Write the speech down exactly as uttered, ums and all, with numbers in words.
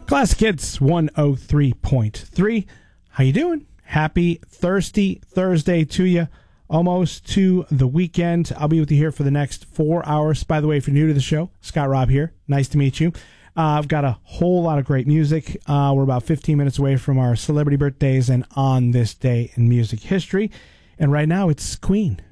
Classic Hits one oh three point three. How you doing? Happy Thirsty Thursday to you. Almost to the weekend. I'll be with you here for the next four hours. By the way, if you're new to the show, Scott Robb here. Nice to meet you. Uh, I've got a whole lot of great music. Uh, we're about fifteen minutes away from our celebrity birthdays and on this day in music history. And right now it's Queen.